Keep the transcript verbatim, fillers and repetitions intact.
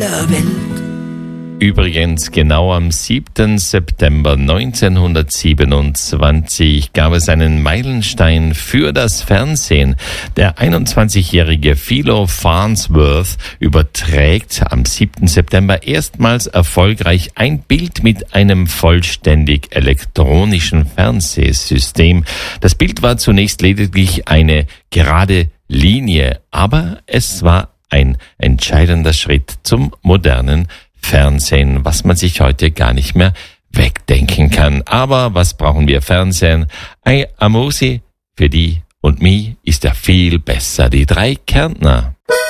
der Welt. Übrigens, genau am siebten September neunzehnhundertsiebenundzwanzig gab es einen Meilenstein für das Fernsehen. Der einundzwanzigjährige Philo Farnsworth überträgt am siebten September erstmals erfolgreich ein Bild mit einem vollständig elektronischen Fernsehsystem. Das Bild war zunächst lediglich eine gerade Linie, aber es war ein entscheidender Schritt zum modernen Fernsehen, was man sich heute gar nicht mehr wegdenken kann. Aber was brauchen wir Fernsehen? Ein Amosi für die und mich ist ja viel besser. Die drei Kärntner.